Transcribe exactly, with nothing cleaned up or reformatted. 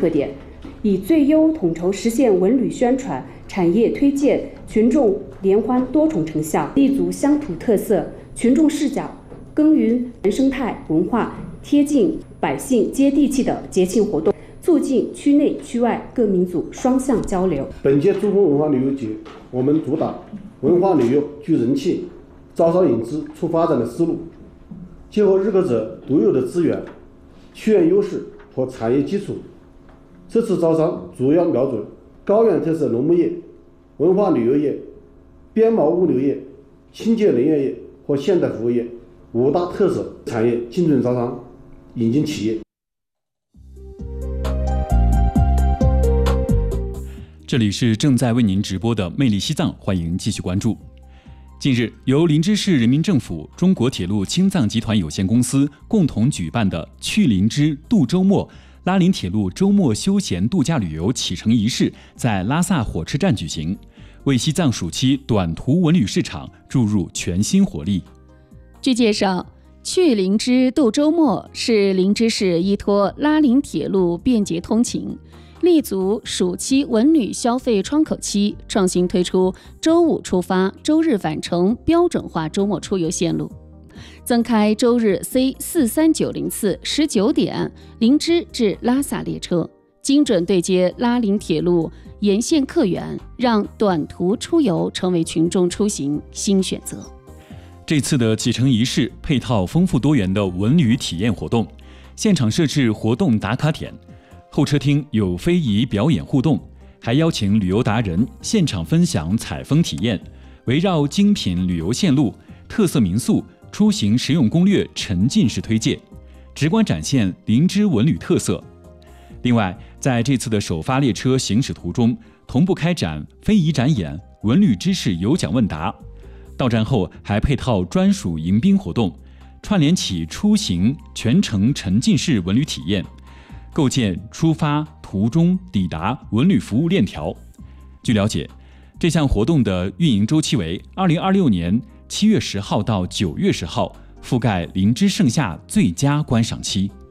特点，以最优统筹实现文旅宣传、产业推荐、群众联欢多重成效，立足乡土特色、群众视角，耕耘原生态文化，贴近百姓接地气的节庆活动，促进区内区外各民族双向交流。 本届珠峰文化旅游节，我们主打文化旅游聚人气、招商引资促发展的思路，结合日喀则独有的资源、区域优势和产业基础。这次招商主要瞄准高原特色农牧业、文化旅游业、边贸物流业、清洁能源业和现代服务业五大特色产业，精准招商，引进企业。 这里是正在为您直播的魅力西藏，欢迎继续关注。近日，由林芝市人民政府、中国铁路青藏集团有限公司共同举办的去林芝度周末拉林铁路周末休闲度假旅游启程仪式在拉萨火车站举行，为西藏暑期短途文旅市场注入全新活力。 据介绍，去林芝度周末是林芝市依托拉林铁路便捷通勤，立足暑期文旅消费窗口期，创新推出周五出发、周日返程标准化周末出游线路，增开周日 C 四三九零次十九点林芝至拉萨列车，精准对接拉林铁路沿线客源，让短途出游成为群众出行新选择。 这次的启程仪式配套丰富多元的文旅体验活动，现场设置活动打卡点，候车厅有非遗表演互动，还邀请旅游达人现场分享采风体验，围绕精品旅游线路、特色民宿、出行实用攻略沉浸式推介，直观展现林芝文旅特色。另外，在这次的首发列车行驶途中，同步开展非遗展演、文旅知识有奖问答。到站后还配套专属迎宾活动，串联起出行全程沉浸式文旅体验，构建出发、途中、抵达文旅服务链条。据了解，这项活动的运营周期为二零二六年七月十号到九月十号，覆盖林芝盛夏最佳观赏期。